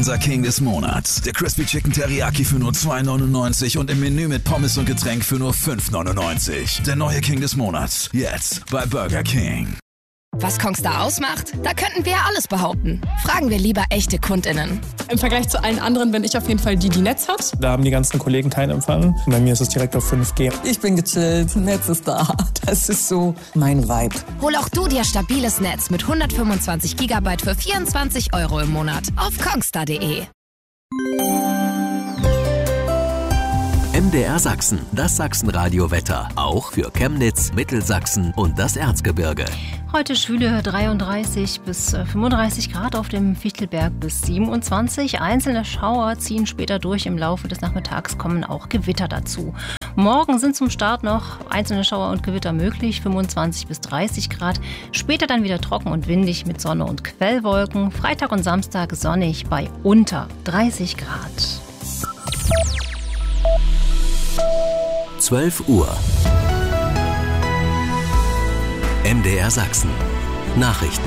unser King des Monats. Der Crispy Chicken Teriyaki für nur 2,99 und im Menü mit Pommes und Getränk für nur 5,99. Der neue King des Monats. Jetzt bei Burger King. Was Kongstar ausmacht? Da könnten wir ja alles behaupten. Fragen wir lieber echte KundInnen. Im Vergleich zu allen anderen bin ich auf jeden Fall die Netz hat. Da haben die ganzen Kollegen keinen Empfang. Bei mir ist es direkt auf 5G. Ich bin gechillt, Netz ist da. Das ist so mein Vibe. Hol auch du dir stabiles Netz mit 125 GB für 24 € im Monat auf kongstar.de. MDR Sachsen, das Sachsenradio-Wetter. Auch für Chemnitz, Mittelsachsen und das Erzgebirge. Heute schwüle 33 bis 35 Grad, auf dem Fichtelberg bis 27. Einzelne Schauer ziehen später durch. Im Laufe des Nachmittags kommen auch Gewitter dazu. Morgen sind zum Start noch einzelne Schauer und Gewitter möglich, 25 bis 30 Grad. Später dann wieder trocken und windig mit Sonne und Quellwolken. Freitag und Samstag sonnig bei unter 30 Grad. 12 Uhr. MDR Sachsen. Nachrichten.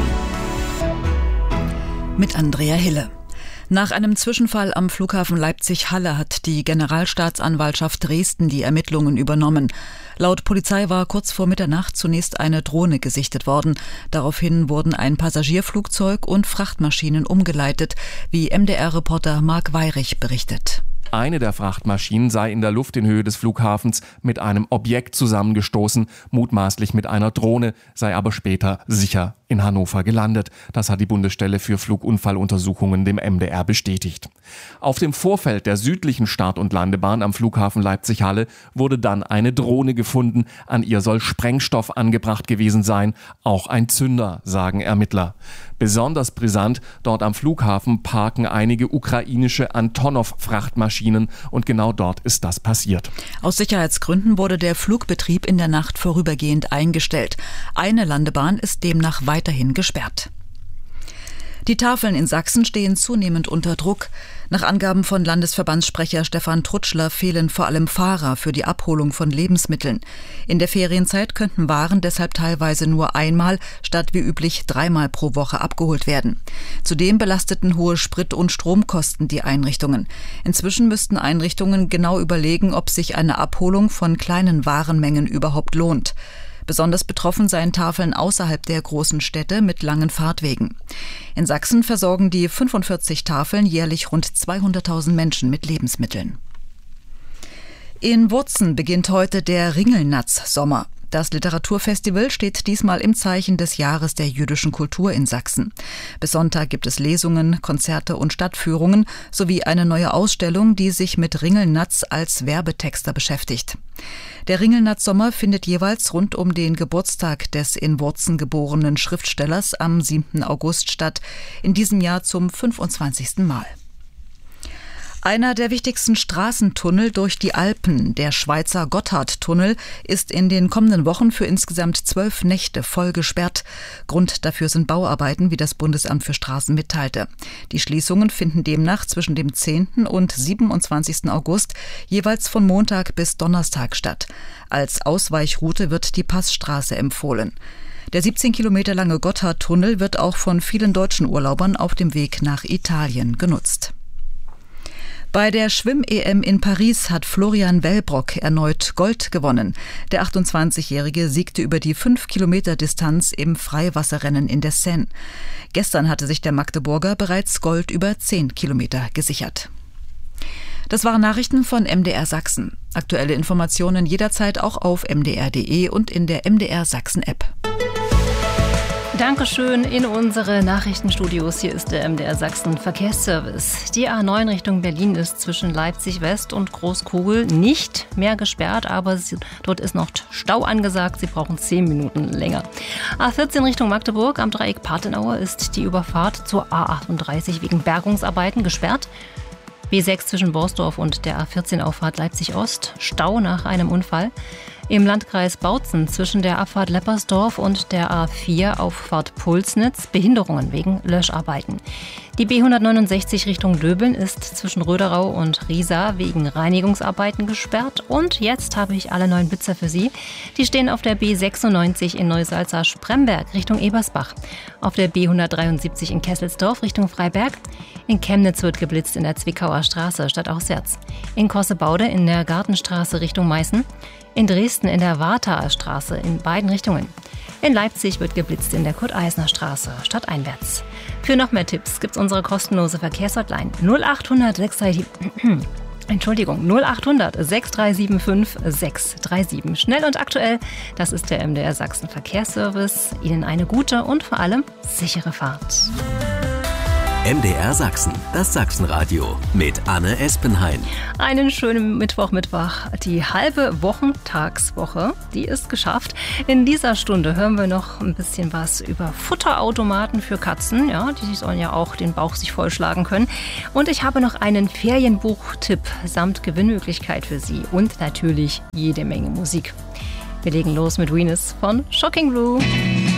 Mit Andrea Hille. Nach einem Zwischenfall am Flughafen Leipzig-Halle hat die Generalstaatsanwaltschaft Dresden die Ermittlungen übernommen. Laut Polizei war kurz vor Mitternacht zunächst eine Drohne gesichtet worden. Daraufhin wurden ein Passagierflugzeug und Frachtmaschinen umgeleitet, wie MDR-Reporter Marc Weyrich berichtet. Eine der Frachtmaschinen sei in der Luft in Höhe des Flughafens mit einem Objekt zusammengestoßen, mutmaßlich mit einer Drohne, sei aber später sicher in Hannover gelandet. Das hat die Bundesstelle für Flugunfalluntersuchungen dem MDR bestätigt. Auf dem Vorfeld der südlichen Start- und Landebahn am Flughafen Leipzig-Halle wurde dann eine Drohne gefunden. An ihr soll Sprengstoff angebracht gewesen sein, auch ein Zünder, sagen Ermittler. Besonders brisant, dort am Flughafen parken einige ukrainische Antonov-Frachtmaschinen und genau dort ist das passiert. Aus Sicherheitsgründen wurde der Flugbetrieb in der Nacht vorübergehend eingestellt. Eine Landebahn ist demnach weiterhin gesperrt. Die Tafeln in Sachsen stehen zunehmend unter Druck. Nach Angaben von Landesverbandssprecher Stefan Trutschler fehlen vor allem Fahrer für die Abholung von Lebensmitteln. In der Ferienzeit könnten Waren deshalb teilweise nur einmal statt wie üblich 3-mal pro Woche abgeholt werden. Zudem belasteten hohe Sprit- und Stromkosten die Einrichtungen. Inzwischen müssten Einrichtungen genau überlegen, ob sich eine Abholung von kleinen Warenmengen überhaupt lohnt. Besonders betroffen seien Tafeln außerhalb der großen Städte mit langen Fahrtwegen. In Sachsen versorgen die 45 Tafeln jährlich rund 200.000 Menschen mit Lebensmitteln. In Wurzen beginnt heute der Ringelnatz-Sommer. Das Literaturfestival steht diesmal im Zeichen des Jahres der jüdischen Kultur in Sachsen. Bis Sonntag gibt es Lesungen, Konzerte und Stadtführungen sowie eine neue Ausstellung, die sich mit Ringelnatz als Werbetexter beschäftigt. Der Ringelnatz-Sommer findet jeweils rund um den Geburtstag des in Wurzen geborenen Schriftstellers am 7. August statt, in diesem Jahr zum 25. Mal. Einer der wichtigsten Straßentunnel durch die Alpen, der Schweizer Gotthardtunnel, ist in den kommenden Wochen für insgesamt 12 Nächte voll gesperrt. Grund dafür sind Bauarbeiten, wie das Bundesamt für Straßen mitteilte. Die Schließungen finden demnach zwischen dem 10. und 27. August jeweils von Montag bis Donnerstag statt. Als Ausweichroute wird die Passstraße empfohlen. Der 17 Kilometer lange Gotthardtunnel wird auch von vielen deutschen Urlaubern auf dem Weg nach Italien genutzt. Bei der Schwimm-EM in Paris hat Florian Wellbrock erneut Gold gewonnen. Der 28-Jährige siegte über die 5-Kilometer-Distanz im Freiwasserrennen in der Seine. Gestern hatte sich der Magdeburger bereits Gold über 10 Kilometer gesichert. Das waren Nachrichten von MDR Sachsen. Aktuelle Informationen jederzeit auch auf mdr.de und in der MDR Sachsen-App. Dankeschön in unsere Nachrichtenstudios. Hier ist der MDR Sachsen Verkehrsservice. Die A9 Richtung Berlin ist zwischen Leipzig West und Großkogel nicht mehr gesperrt, aber dort ist noch Stau angesagt. Sie brauchen 10 Minuten länger. A14 Richtung Magdeburg am Dreieck Partenauer ist die Überfahrt zur A38 wegen Bergungsarbeiten gesperrt. B6 zwischen Borsdorf und der A14 Auffahrt Leipzig Ost, Stau nach einem Unfall. Im Landkreis Bautzen zwischen der Abfahrt Leppersdorf und der A4 Auffahrt Pulsnitz Behinderungen wegen Löscharbeiten. Die B169 Richtung Döbeln ist zwischen Röderau und Riesa wegen Reinigungsarbeiten gesperrt. Und jetzt habe ich alle 9 Blitzer für Sie. Die stehen auf der B96 in Neusalza-Spremberg Richtung Ebersbach, auf der B173 in Kesselsdorf Richtung Freiberg. In Chemnitz wird geblitzt in der Zwickauer Straße statt Auswärts. In Kossebaude in der Gartenstraße Richtung Meißen. In Dresden in der Wartaer Straße in beiden Richtungen. In Leipzig wird geblitzt in der Kurt-Eisner-Straße statt einwärts. Für noch mehr Tipps gibt's unsere kostenlose Verkehrshotline 0800 637 637. Schnell und aktuell, das ist der MDR Sachsen Verkehrsservice. Ihnen eine gute und vor allem sichere Fahrt. MDR Sachsen, das Sachsenradio mit Anne Espenhain. Einen schönen Mittwoch. Die halbe Wochentagswoche, die ist geschafft. In dieser Stunde hören wir noch ein bisschen was über Futterautomaten für Katzen. Ja, die sollen ja auch den Bauch sich vollschlagen können. Und ich habe noch einen Ferienbuchtipp samt Gewinnmöglichkeit für Sie. Und natürlich jede Menge Musik. Wir legen los mit Venus von Shocking Blue.